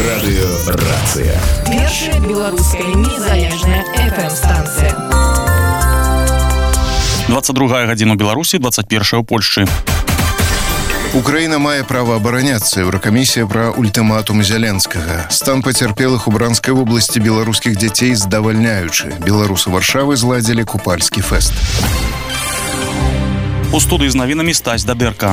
Радыёрацыя. Першая беларуская незалежная FM-станцыя. 22 гадзіна ў Беларусі, 21 ў Польшчы. Украина мае права абараняцца. Еўракамісія пра ультыматум Зеленскага. Стан пацярпелых у Бранскай вобласці беларускіх дзяцей здавальняючы. Беларусы Варшавы зладзілі купальскі фэст. У студыі з навінамі Стась Дадэрка.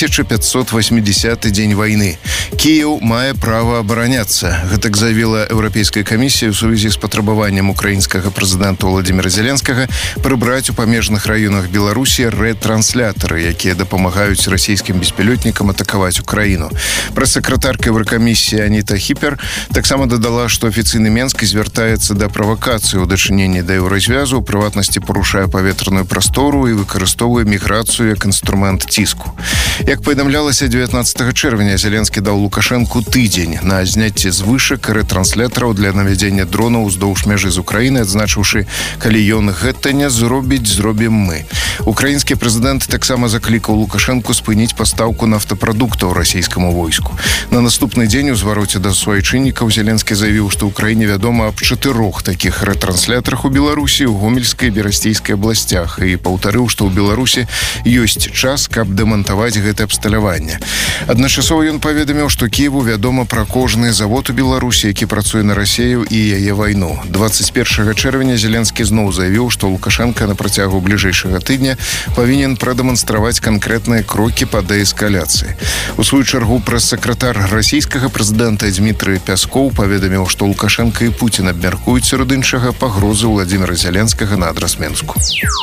1580-й дзень вайны. Кіеў мае права абараняцца. Гэтак заявіла Еўрапейская камісія ў сувязі з патрабаваннем украінскага прэзідэнта Владзіміра Зеленскага прыбраць у памежных раёнах Беларусі рэтрансляторы, якія дапамагаюць расійскім беспілётнікам атакаваць Украіну. Прэс-сакратарка Еўракамісіі Аніта Хіпер таксама дадала, што афіцыйны Менск звяртаецца да правакацыі ў дачыненні да еўразвязу, у прыватнасці парушае паветраную прастору і выкарыстоўвае міграцыю як інструмент ціску. Як паведамлялася 19 чэрвеня, Зеленскі даў Лукашэнку тыдзень на зняцце з вышак рэтранслятораў для навядзення дронаў уздоўж мяжы з Украіны, адзначыўшы, калі ён гэта не зробіць, зробім мы. Украінскі прэзідэнт таксама заклікаў Лукашэнку спыніць пастаўку нафтапрадуктаў расійскаму войску. На наступны дзень у звароце да суайчыннікаў Зеленскі заявіў, што ўкраіне вядома аб 4 такіх рэтрансляторах у Беларусі, у Гомельскай і Берасцейскай абласцях, і паўтарыў, што ў Беларусі ёсць час, каб дэмантаваць гэта абсталяванне. Адначасова ён паведаміў, што Кіеву вядома пра кожны завод у Беларусі, які працуе на Расею і яе вайну. 21 чэрвеня Зеленскі зноў заявіў, што Лукашенко на працягу бліжэйшага тыдня павінен прадэманстраваць канкрэтныя крокі па дээскаляцыі. У сваю чаргу прэс-сакратар расійскага прэзідэнта Дмітрый Пяскоў паведаміў, што Лукашенко і Пуцін абмяркуюць сярод іншага пагрозы Владзіміра Зеленскага на адрас Менску.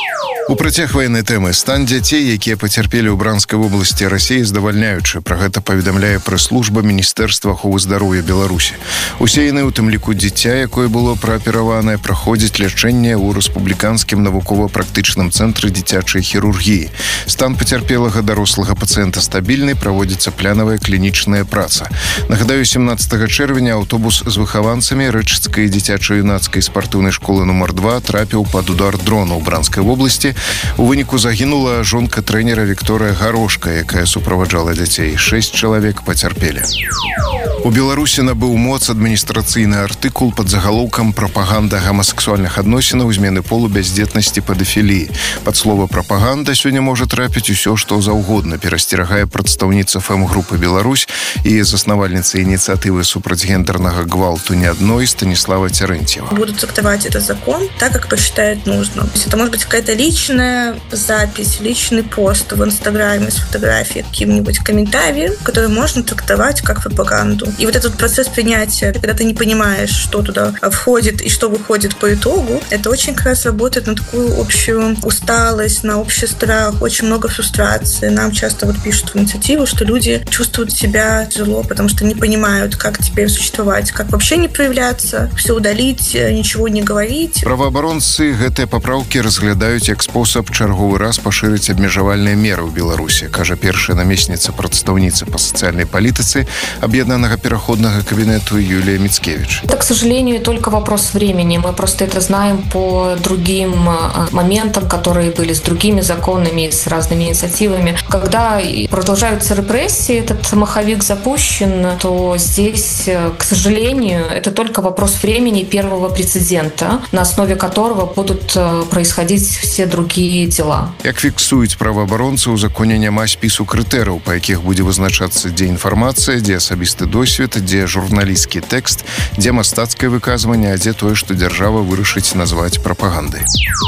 У працяг ваеннай тэмы стан дзяцей, якія пацярпелі ў Бранскай вобласці Расіі, здавальняючы. Пра гэта паведамляе прэс-служба Міністэрства аховы здароўя Беларусі. Усе яны, у тым ліку дзіця, якое было праапераванае, праходзіць лячэнне ў рэспубліканскім навукова-практычным цэнтры дзіцячай хірургіі. Стан пацярпелага дарослага пацыента стабільны, праводзіцца планавая клінічная праца. Нагадаю, 17 чэрвеня аўтобус з выхаванцамі Рэчыцкай дзіцяча-юнацкай спартыўнай школы нумар 2 трапіў пад удар дрона ў Бранскай вобласці. У выніку загінула жонка трэнера Вікторыя Гарошка, якая суправаджала дзяцей. 6 чалавек пацярпелі. У Беларусі набыў моц адміністрацыйны артыкул пад загалоўкам «Прапаганда гамасексуальных адносінаў, змены полу, бяздзетнасці, педафіліі». Пад слова «прапаганда» сёння можа трапіць усё, што заўгодна, перасцерагае прадстаўніца ФМ-групы «Беларусь» і заснавальніца ініцыятывы супраць гендернага гвалту не адной Станислава Терентьева. Будут трактовать этот закон так, как посчитают нужным. То есть это может быть какая-то личная запись, личный пост в Инстаграме с фотографией, каким-нибудь комментарием, который можно трактовать как пропаганду. И вот этот процесс принятия, когда ты не понимаешь, что туда входит и что выходит по итогу, это очень как раз работает на такую общую усталость, на общий страх, очень много фрустрации. Нам часто вот пишут в инициативу, что люди чувствуют себя тяжело, потому что не понимают, как теперь существовать, как вообще не проявляться, все удалить, ничего не говорить. Праваабаронцы гэтыя папраўкі разглядаюць як спосаб чарговы раз пашырыць абмежавальныя меры ў Беларусі, кажа першая намесніца прадстаўніцы па сацыяльнай палітыцы Аб'яднанага пераходнага кабинету Юлия Мицкевич. Это, к сожалению, только вопрос времени. Мы просто это знаем по другим моментам, которые были с другими законами, с разными инициативами. Когда продолжаются репрессии, этот маховик запущен, то здесь, к сожалению, это только вопрос времени первого прецедента, на основе которого будут происходить все другие дела. Як фіксуюць праваабаронцы, у законе няма спісу крытэрыяў, па якіх будзе вызначацца, дзе інфармацыя, дзе асабісты досвед, дзе журналісцкі тэкст, дзе мастацкае выказванне, а дзе тое, што дзяржава вырашыць назваць прапагандай.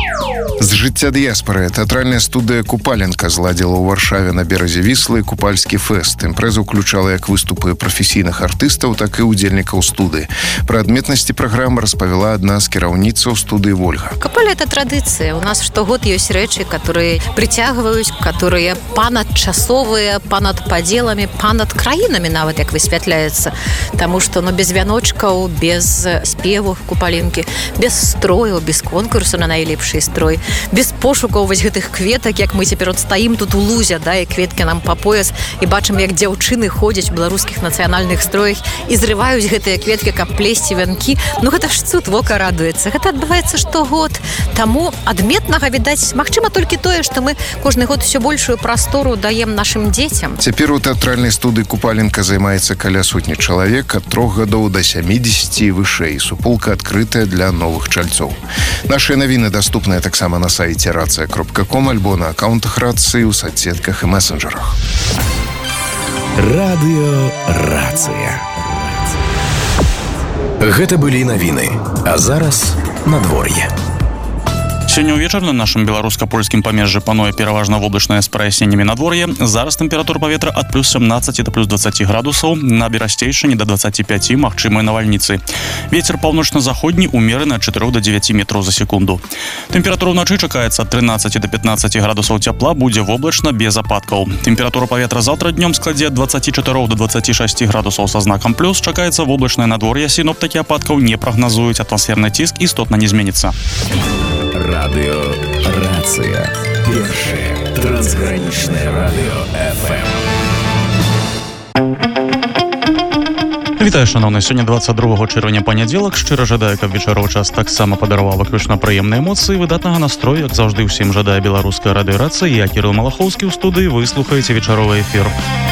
З жыцця дыяспары тэатральная студыя «Купаленка» зладзіла ў Варшаве на беразе Віслы купальскі фэст. Імпрэза ўключала як выступы прафесійных артыстаў, так і ўдзельнікаў студыі. Пра адметнасці праграмы распавяла адна з кіраўніцаў студыі Вольга. Купаль – это традыцыя. У нас штогод ёсць рэчы, которые прыцягваюць, которые панадчасовыя, панад падзеламі, панад краінамі нават, як высвятляецца. Таму што без вяночкаў, без спеву купаленкі, без строю, без конкурсу на найлепшы строй, без пошукаў вось гэтых кветак, як мы цяпер стаім тут у лузе, да, і кветкі нам па пояс, і бачым, як дзяўчыны ходзяць у беларускіх нацыянальных строях і зрываюць гэтыя кветкі, каб плесці вянкі. Гэта ж цуд, вока радуецца. Гэта адбываецца штогод. Таму адметнага, відаць, даць, магчыма, толькі тое, што мы кожны год усё большую прастору даем нашым дзецям. Цяпер у тэатральнай студыі Купаленка займаецца каля сотні чалавек ад 3 гадоў до 70 і вышэй. Суполка адкрытая для новых чальцоў. Нашыя навіны даступныя таксама на сайце racia.com альбо на аккаунтах рацыі ў соцсетках і месенджерах. Радыё Рацыя. Гэта былі навіны. А зараз надвор'е. Сёння ўвечар на нашым беларуска-польскім памежжы пануе пераважна воблачнае з праясненнямі надвор'е. Зараз тэмпература паветра ад плюс 17 до плюс 20 градусаў, на берасцейшыні до 25 магчымыя навальніцы. Вецер паўночна-заходні умераны ад 4 до 9 метраў за секунду. Тэмпература ўначы чакаецца ад 13 до 15 градусаў цяпла, будзе воблачна без ападкаў. Тэмпература паветра заўтра днём складзе ад 24 до 26 градусаў са знакам плюс. Чакаецца воблачнае надвор'е, сіноптыкі ападкаў не прагназуюць, атмасферны ціск істотна не зменіцца. Радыё Рацыя. Першае трансгранічнае радыё FM. Вітаю, шановны. Сёння 22 чэрвеня панядзелак. Шчыра жадаю, каб вечаровы час таксама падараваў выключна прыемныя эмоцыі, выдатнага настрою, як заўжды ўсім жадае беларуская радыёрацыя. Я Кірыл Малахоўскі ў студыі. Вы слухаеце вечаровы эфір.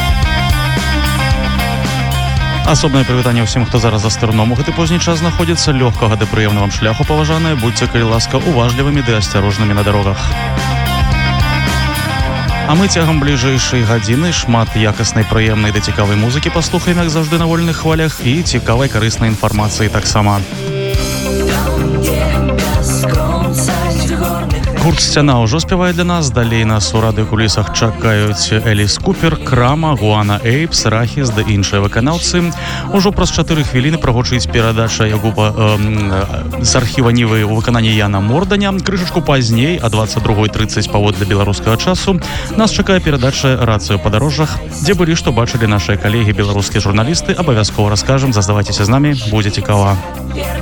Асобнае прывітанне ўсім, хто зараз за стырном у гэты позні час знаходзіцца. Лёгкага ды прыемна вам шляху, паважаныя. Будьце, калі ласка, уважлівымі ды асцярожнымі на дарогах. А мы цягам бліжэйшай гадзіны шмат якаснай, прыемнай ды цікавай музыкі паслухаем, як заўжды, на вольных хвалях, і цікавай карыснай інфармацыі таксама. Гурт «Сцяна» ўжо спявае для нас. Далей нас у радыёкулісах чакаюць Эліс Купер, Крама, Гуана Эйпс, Рахіс ды іншыя выканаўцы. Ужо праз 4 хвіліны прагучыць перадача з архіва Нівы ў выкананні Яна Морданя. Крышачку пазней, а 22:30 паводле беларускага часу, нас чакае перадача «Рацыя ў падарожжах», дзе былі, што бачылі нашыя калегі, беларускія журналісты. Абавязкова раскажам, заставайцеся з намі, будзе цікава.